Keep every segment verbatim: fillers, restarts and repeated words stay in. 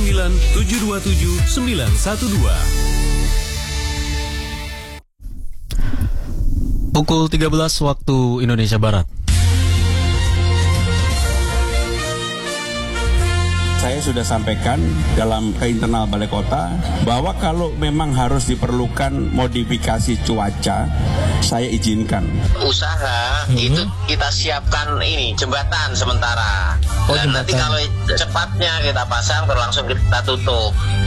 sembilan tujuh dua tujuh sembilan satu dua. Pukul tiga belas waktu Indonesia Barat. Saya sudah sampaikan dalam ke internal Balai Kota bahwa kalau memang harus diperlukan modifikasi cuaca, saya izinkan. Usaha hmm. itu kita siapkan ini jembatan sementara. Oh, Dan jembatan. nanti kalau cepatnya kita pasang, terus langsung kita tutup.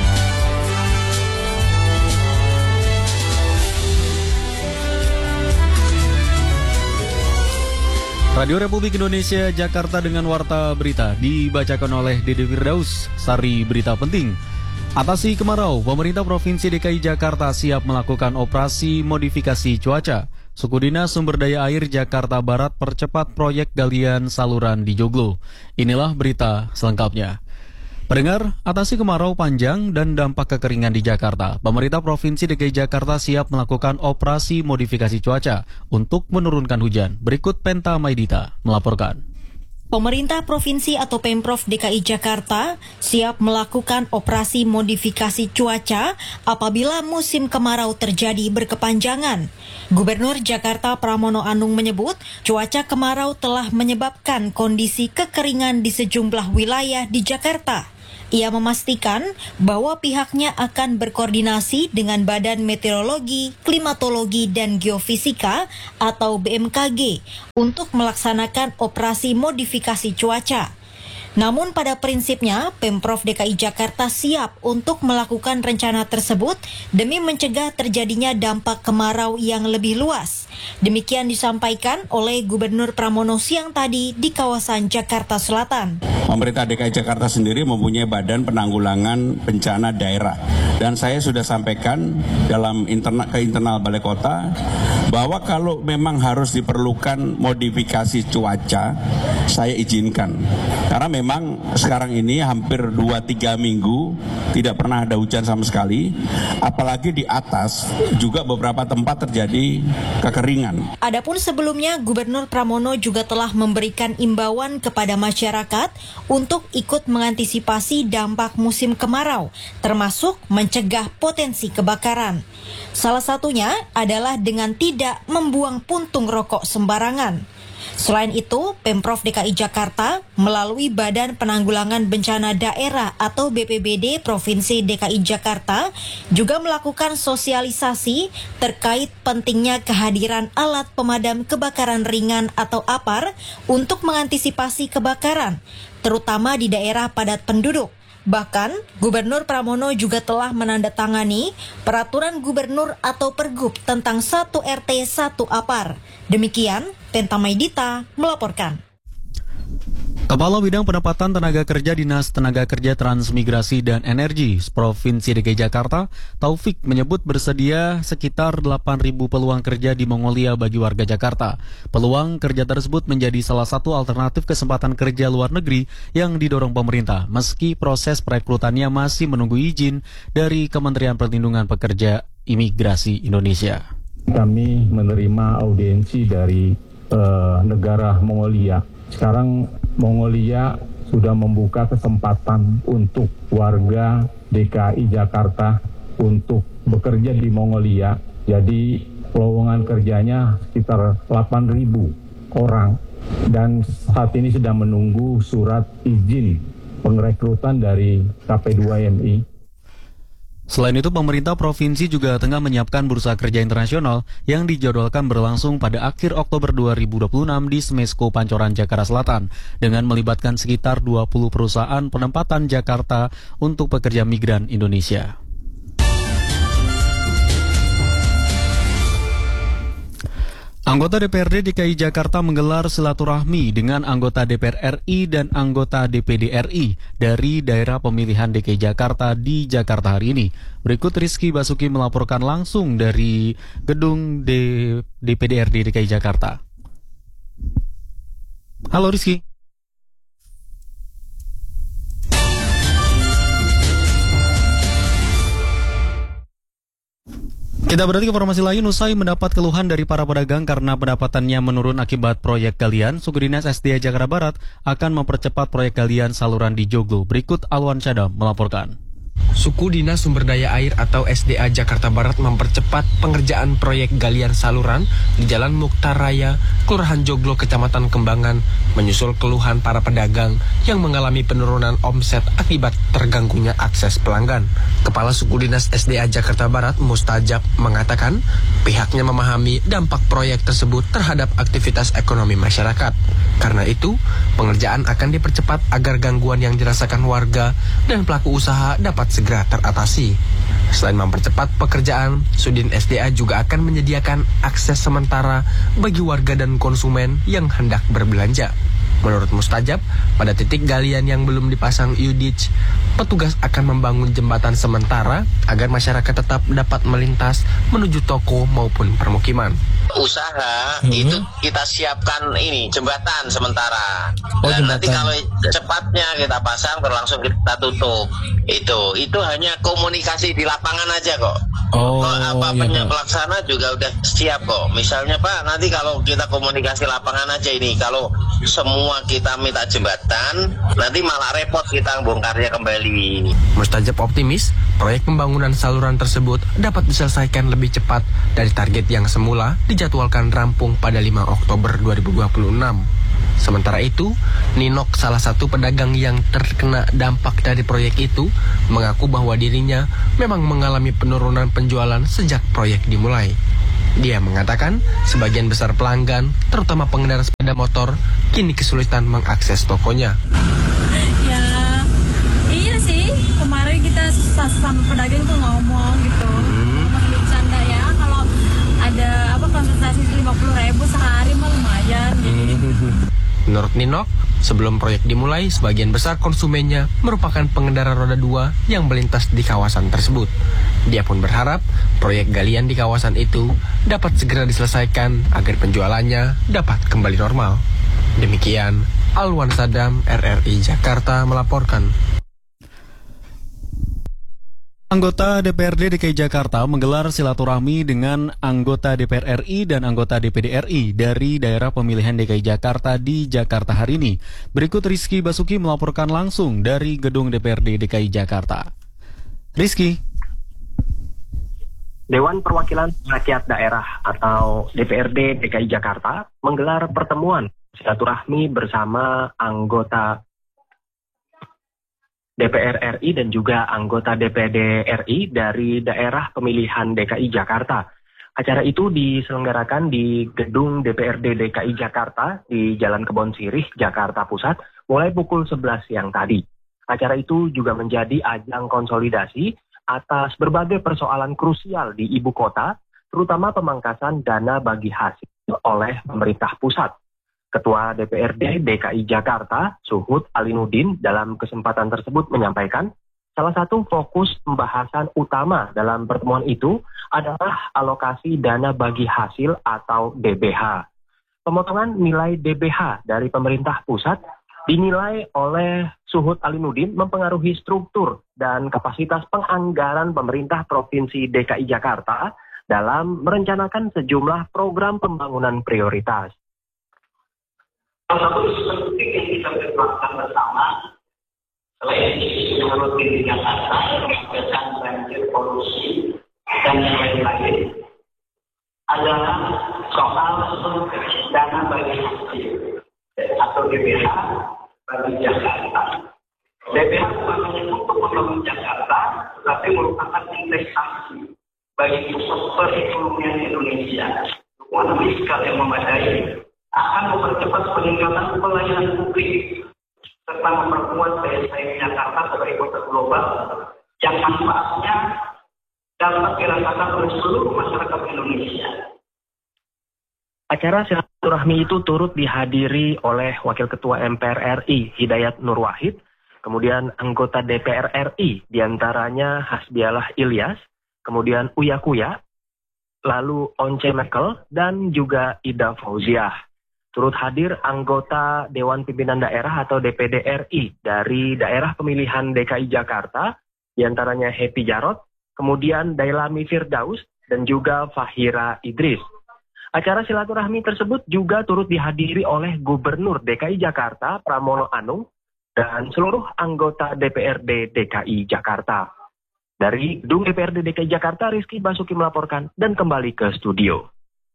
Radio Republik Indonesia Jakarta dengan Warta Berita dibacakan oleh Dede Firdaus. Sari berita penting. Atasi kemarau, pemerintah Provinsi D K I Jakarta siap melakukan operasi modifikasi cuaca. Suku Dinas Sumber Daya Air Jakarta Barat percepat proyek galian saluran di Joglo. Inilah berita selengkapnya. Pendengar, atasi kemarau panjang dan dampak kekeringan di Jakarta. Pemerintah Provinsi D K I Jakarta siap melakukan operasi modifikasi cuaca untuk menurunkan hujan. Berikut Penta Maidita melaporkan. Pemerintah Provinsi atau Pemprov D K I Jakarta siap melakukan operasi modifikasi cuaca apabila musim kemarau terjadi berkepanjangan. Gubernur Jakarta Pramono Anung menyebut cuaca kemarau telah menyebabkan kondisi kekeringan di sejumlah wilayah di Jakarta. Ia memastikan bahwa pihaknya akan berkoordinasi dengan Badan Meteorologi, Klimatologi, dan Geofisika atau B M K G untuk melaksanakan operasi modifikasi cuaca. Namun pada prinsipnya, Pemprov D K I Jakarta siap untuk melakukan rencana tersebut demi mencegah terjadinya dampak kemarau yang lebih luas. Demikian disampaikan oleh Gubernur Pramono siang tadi di kawasan Jakarta Selatan. Pemerintah D K I Jakarta sendiri mempunyai Badan Penanggulangan Bencana Daerah. Dan saya sudah sampaikan dalam interna, ke internal Balai Kota bahwa kalau memang harus diperlukan modifikasi cuaca, saya izinkan. Karena memang sekarang ini hampir dua tiga minggu tidak pernah ada hujan sama sekali. Apalagi di atas juga beberapa tempat terjadi kekeringan. Adapun sebelumnya, Gubernur Pramono juga telah memberikan imbauan kepada masyarakat untuk ikut mengantisipasi dampak musim kemarau, termasuk mencegah potensi kebakaran. Salah satunya adalah dengan tidak membuang puntung rokok sembarangan. Selain itu, Pemprov D K I Jakarta melalui Badan Penanggulangan Bencana Daerah atau B P B D Provinsi D K I Jakarta juga melakukan sosialisasi terkait pentingnya kehadiran alat pemadam kebakaran ringan atau A P A R untuk mengantisipasi kebakaran, terutama di daerah padat penduduk. Bahkan, Gubernur Pramono juga telah menandatangani Peraturan Gubernur atau Pergub tentang satu R T satu A P A R. Demikian, Penta Maidita melaporkan. Kepala Bidang Pendapatan Tenaga Kerja Dinas Tenaga Kerja Transmigrasi dan Energi Provinsi D K I Jakarta, Taufik menyebut bersedia sekitar delapan ribu peluang kerja di Mongolia bagi warga Jakarta. Peluang kerja tersebut menjadi salah satu alternatif kesempatan kerja luar negeri yang didorong pemerintah, meski proses perekrutannya masih menunggu izin dari Kementerian Perlindungan Pekerja Imigrasi Indonesia. Kami menerima audiensi dari uh, negara Mongolia. Sekarang Mongolia sudah membuka kesempatan untuk warga D K I Jakarta untuk bekerja di Mongolia. Jadi lowongan kerjanya sekitar delapan ribu orang dan saat ini sedang menunggu surat izin pengrekrutan dari K P dua M I. Selain itu, pemerintah provinsi juga tengah menyiapkan bursa kerja internasional yang dijadwalkan berlangsung pada akhir Oktober dua ribu dua puluh enam di Smesko Pancoran, Jakarta Selatan, dengan melibatkan sekitar dua puluh perusahaan penempatan Jakarta untuk pekerja migran Indonesia. Anggota D P R D D K I Jakarta menggelar silaturahmi dengan anggota D P R R I dan anggota D P D R I dari daerah pemilihan D K I Jakarta di Jakarta hari ini. Berikut Rizky Basuki melaporkan langsung dari gedung D P D R D D K I Jakarta. Halo Rizky. Kita beralih ke informasi lain. Usai mendapat keluhan dari para pedagang karena pendapatannya menurun akibat proyek galian, Suku Dinas S D A Jakarta Barat akan mempercepat proyek galian saluran di Joglo. Berikut Alwan Syadam melaporkan. Suku Dinas Sumber Daya Air atau S D A Jakarta Barat mempercepat pengerjaan proyek galian saluran di Jalan Mukhtar Raya, Kelurahan Joglo, Kecamatan Kembangan, menyusul keluhan para pedagang yang mengalami penurunan omset akibat terganggunya akses pelanggan. Kepala Suku Dinas S D A Jakarta Barat, Mustajab, mengatakan pihaknya memahami dampak proyek tersebut terhadap aktivitas ekonomi masyarakat. Karena itu, pengerjaan akan dipercepat agar gangguan yang dirasakan warga dan pelaku usaha dapat segera teratasi. Selain mempercepat pekerjaan, Sudin S D A juga akan menyediakan akses sementara bagi warga dan konsumen yang hendak berbelanja. Menurut Mustajab, pada titik galian yang belum dipasang U D I C, petugas akan membangun jembatan sementara agar masyarakat tetap dapat melintas menuju toko maupun permukiman. Usaha hmm. itu kita siapkan ini jembatan sementara. Oh, dan jembatan. Nanti kalau cepatnya kita pasang berlangsung kita tutup. Itu itu hanya komunikasi di lapangan aja kok. Oh, kok apa iya, pelaksana juga udah siap kok. Misalnya Pak, nanti kalau kita komunikasi lapangan aja ini, kalau semua kita minta jembatan, nanti malah repot kita bongkarnya kembali. Mustajab optimis proyek pembangunan saluran tersebut dapat diselesaikan lebih cepat dari target yang semula dijadwalkan rampung pada lima Oktober dua ribu dua puluh enam. Sementara itu, Ninok, salah satu pedagang yang terkena dampak dari proyek itu, mengaku bahwa dirinya memang mengalami penurunan penjualan sejak proyek dimulai. Dia mengatakan sebagian besar pelanggan, terutama pengendara sepeda motor, kini kesulitan mengakses tokonya. Ya, iya sih. Kemarin kita sama pedagang tuh ngomong gitu, hmm. masih bercanda ya. Kalau ada apa konsultasi lima puluh ribu sehari mah lumayan. Gitu. Hmm. Menurut Ninok, sebelum proyek dimulai, sebagian besar konsumennya merupakan pengendara roda dua yang melintas di kawasan tersebut. Dia pun berharap proyek galian di kawasan itu dapat segera diselesaikan agar penjualannya dapat kembali normal. Demikian, Alwan Sadam, R R I Jakarta melaporkan. Anggota D P R D D K I Jakarta menggelar silaturahmi dengan anggota D P R R I dan anggota D P D R I dari daerah pemilihan D K I Jakarta di Jakarta hari ini. Berikut Rizky Basuki melaporkan langsung dari gedung D P R D D K I Jakarta. Rizky. Dewan Perwakilan Rakyat Daerah atau D P R D D K I Jakarta menggelar pertemuan silaturahmi bersama anggota D P R R I dan juga anggota D P D R I dari daerah pemilihan D K I Jakarta. Acara itu diselenggarakan di gedung D P R D D K I Jakarta di Jalan Kebon Sirih, Jakarta Pusat, mulai pukul sebelas siang tadi. Acara itu juga menjadi ajang konsolidasi atas berbagai persoalan krusial di ibu kota, terutama pemangkasan dana bagi hasil oleh pemerintah pusat. Ketua D P R D D K I Jakarta, Suhud Alinuddin, dalam kesempatan tersebut menyampaikan, salah satu fokus pembahasan utama dalam pertemuan itu adalah alokasi dana bagi hasil atau D B H. Pemotongan nilai D B H dari pemerintah pusat dinilai oleh Suhud Alinuddin mempengaruhi struktur dan kapasitas penganggaran pemerintah Provinsi D K I Jakarta dalam merencanakan sejumlah program pembangunan prioritas. Salah satu isu penting yang bisa kita lakukan bersama, selain isu yang rutin di Jakarta, mengakibatkan banjir, polusi, dan yang lain-lain, adalah soal dana bagi hasil atau D B H bagi Jakarta. D B H bukan hanya untuk membangun Jakarta, tapi merupakan investasi bagi perekonomian Indonesia. Dukungan fiskal yang memadai akan mempercepat peningkatan pelayanan publik serta memperkuat daya saing Jakarta sebagai kota global yang manfaatnya dapat dirasakan oleh seluruh masyarakat Indonesia. Acara silaturahmi itu turut dihadiri oleh Wakil Ketua M P R R I Hidayat Nur Wahid, kemudian anggota D P R R I diantaranya Hasbialah Ilyas, kemudian Uya Kuya, lalu Once Mekel, dan juga Ida Fauziah. Turut hadir anggota Dewan Pimpinan Daerah atau D P D R I dari daerah pemilihan D K I Jakarta, diantaranya Happy Jarot, kemudian Dailami Firdaus, dan juga Fahira Idris. Acara silaturahmi tersebut juga turut dihadiri oleh Gubernur D K I Jakarta Pramono Anung dan seluruh anggota D P R D D K I Jakarta. Dari Gedung D P R D D K I Jakarta, Rizky Basuki melaporkan dan kembali ke studio.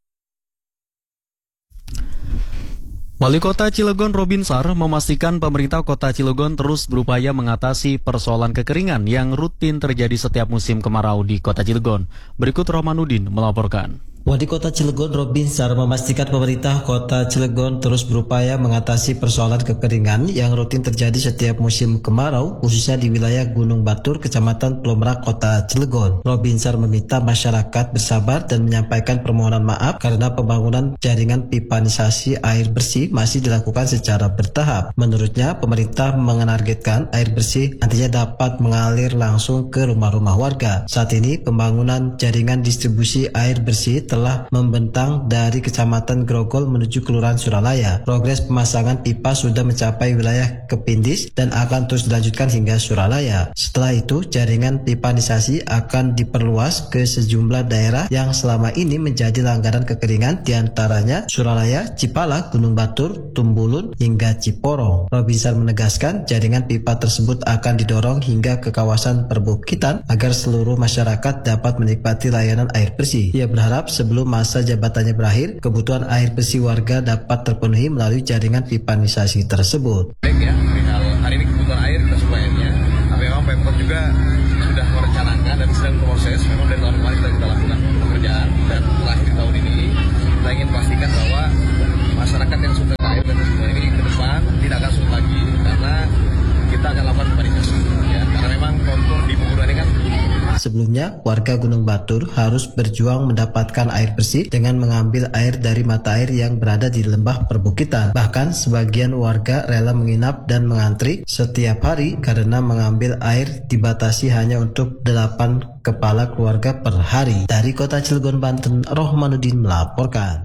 Wali Kota Cilegon Robin Sar memastikan pemerintah Kota Cilegon terus berupaya mengatasi persoalan kekeringan yang rutin terjadi setiap musim kemarau di Kota Cilegon. Berikut Romanudin melaporkan. Wali Kota Cilegon Robin Sar memastikan pemerintah Kota Cilegon terus berupaya mengatasi persoalan kekeringan yang rutin terjadi setiap musim kemarau, khususnya di wilayah Gunung Batur, Kecamatan Pulau Kota Cilegon. Robin Sar meminta masyarakat bersabar dan menyampaikan permohonan maaf karena pembangunan jaringan pipanisasi air bersih masih dilakukan secara bertahap. Menurutnya, pemerintah menargetkan air bersih nantinya dapat mengalir langsung ke rumah-rumah warga. Saat ini, pembangunan jaringan distribusi air bersih telah membentang dari Kecamatan Grogol menuju Kelurahan Suralaya. Progres pemasangan pipa sudah mencapai wilayah Kepindis dan akan terus dilanjutkan hingga Suralaya. Setelah itu, jaringan pipanisasi akan diperluas ke sejumlah daerah yang selama ini menjadi langganan kekeringan, diantaranya Suralaya, Cipala, Gunung Batur, Tumbulun, hingga Ciporong. Robinson menegaskan jaringan pipa tersebut akan didorong hingga ke kawasan perbukitan agar seluruh masyarakat dapat menikmati layanan air bersih. Ia berharap sebelum masa jabatannya berakhir, kebutuhan air bersih warga dapat terpenuhi melalui jaringan pipanisasi tersebut. Baik ya, perihal hari ini kebutuhan air kita supply-nya. Tapi memang Pemkot juga sudah merencanakan dan sedang proses. Memang dari tahun kemarin kita sudah lakukan pekerjaan dan terakhir di tahun ini kita ingin pastikan bahwa masyarakat yang sudah air dan semua ini ke depan tidak akan sulit lagi karena kita akan lakukan pipanisasi. Ya, karena memang kontur di pegunungan ini kan. Sebelumnya, warga Gunung Batur harus berjuang mendapatkan air bersih dengan mengambil air dari mata air yang berada di lembah perbukitan. Bahkan, sebagian warga rela menginap dan mengantri setiap hari karena mengambil air dibatasi hanya untuk delapan kepala keluarga per hari. Dari Kota Cilegon, Banten, Rohmanudin melaporkan.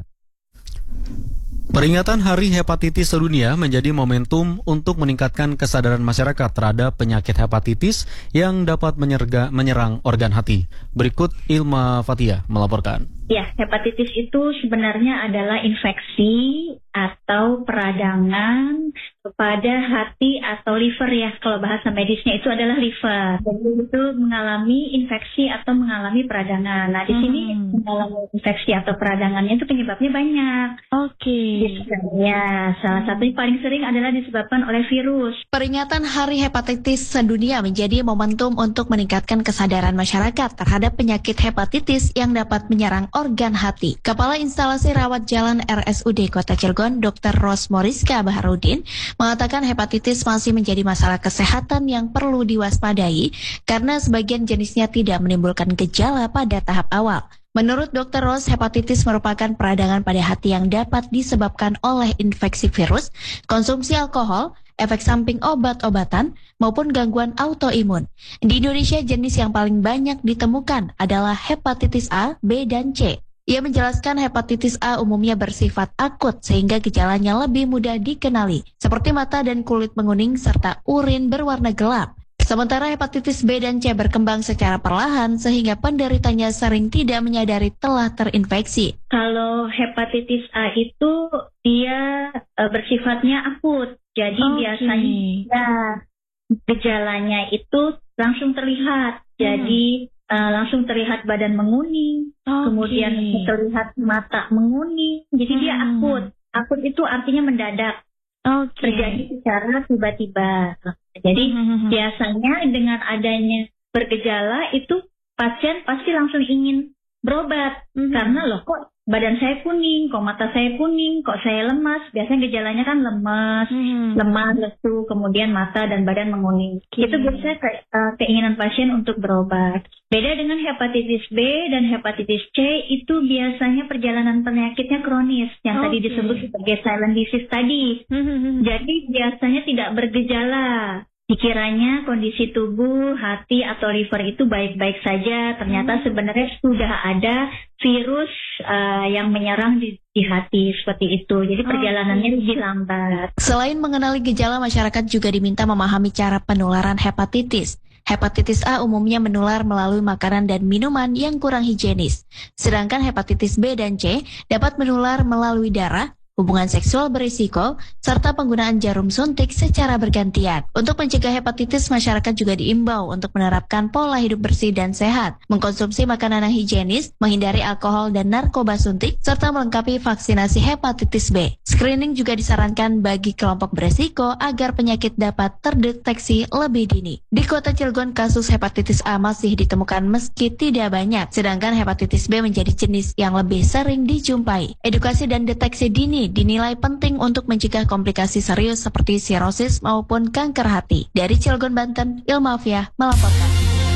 Peringatan Hari Hepatitis Sedunia menjadi momentum untuk meningkatkan kesadaran masyarakat terhadap penyakit hepatitis yang dapat menyerga, menyerang organ hati. Berikut Ilma Fatia melaporkan. Ya, hepatitis itu sebenarnya adalah infeksi atau peradangan kepada hati atau liver ya. Kalau bahasa medisnya itu adalah liver. Jadi itu mengalami infeksi atau mengalami peradangan. Nah, di sini hmm. mengalami infeksi atau peradangannya itu penyebabnya banyak. Oke. Okay. Ya, salah satu yang paling sering adalah disebabkan oleh virus. Peringatan Hari Hepatitis Sedunia menjadi momentum untuk meningkatkan kesadaran masyarakat terhadap penyakit hepatitis yang dapat menyerang organ hati. Kepala Instalasi Rawat Jalan R S U D Kota Cilegon, Dokter Ros Moriska Baharudin, mengatakan hepatitis masih menjadi masalah kesehatan yang perlu diwaspadai karena sebagian jenisnya tidak menimbulkan gejala pada tahap awal. Menurut Dokter Ros, hepatitis merupakan peradangan pada hati yang dapat disebabkan oleh infeksi virus, konsumsi alkohol, efek samping obat-obatan, maupun gangguan autoimun. Di Indonesia, jenis yang paling banyak ditemukan adalah hepatitis A, B, dan C. Ia menjelaskan hepatitis A umumnya bersifat akut sehingga gejalanya lebih mudah dikenali, seperti mata dan kulit menguning serta urin berwarna gelap. Sementara hepatitis B dan C berkembang secara perlahan sehingga penderitanya sering tidak menyadari telah terinfeksi. Kalau hepatitis A itu dia e, bersifatnya akut. Jadi okay. biasanya ya, gejalanya itu langsung terlihat. Jadi hmm. uh, langsung terlihat badan menguning, okay. kemudian terlihat mata menguning. Jadi hmm. dia akut. Akut itu artinya mendadak. Okay. Terjadi secara tiba-tiba. Jadi hmm. biasanya dengan adanya bergejala itu pasien pasti langsung ingin berobat. Hmm. Karena loh kok badan saya kuning, kok mata saya kuning, kok saya lemas. Biasanya gejalanya kan lemas, hmm. lemas, lesu, kemudian mata dan badan menguning. Okay. Itu biasanya ke, uh, keinginan pasien untuk berobat. Beda dengan hepatitis B dan hepatitis C, itu biasanya perjalanan penyakitnya kronis, yang okay. tadi disebut sebagai silent disease tadi. Hmm. Jadi biasanya tidak bergejala. Dikiranya kondisi tubuh, hati, atau liver itu baik-baik saja. Ternyata hmm. sebenarnya sudah ada virus uh, yang menyerang di, di hati seperti itu. Jadi perjalanannya okay. lebih lambat. Selain mengenali gejala, masyarakat juga diminta memahami cara penularan hepatitis. Hepatitis A umumnya menular melalui makanan dan minuman yang kurang higienis. Sedangkan hepatitis B dan C dapat menular melalui darah, hubungan seksual berisiko, serta penggunaan jarum suntik secara bergantian. Untuk mencegah hepatitis, masyarakat juga diimbau untuk menerapkan pola hidup bersih dan sehat, mengkonsumsi makanan yang higienis, menghindari alkohol dan narkoba suntik, serta melengkapi vaksinasi hepatitis B. Screening juga disarankan bagi kelompok berisiko agar penyakit dapat terdeteksi lebih dini. Di Kota Cilegon, kasus hepatitis A masih ditemukan meski tidak banyak, sedangkan hepatitis B menjadi jenis yang lebih sering dijumpai. Edukasi dan deteksi dini dinilai penting untuk mencegah komplikasi serius seperti sirosis maupun kanker hati. Dari Cilegon, Banten, Ilmafia melaporkan.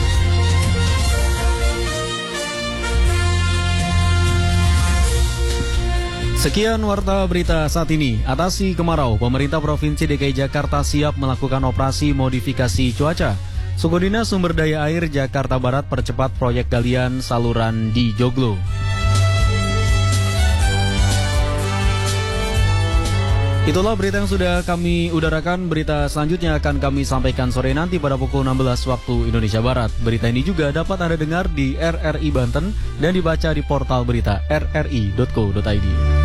Sekian warta berita saat ini. Atasi kemarau, pemerintah Provinsi D K I Jakarta siap melakukan operasi modifikasi cuaca. Suku Dinas Sumber Daya Air Jakarta Barat percepat proyek galian saluran di Joglo. Itulah berita yang sudah kami udarakan. Berita selanjutnya akan kami sampaikan sore nanti pada pukul enam belas waktu Indonesia Barat. Berita ini juga dapat Anda dengar di R R I Banten dan dibaca di portal berita r r i dot co dot i d.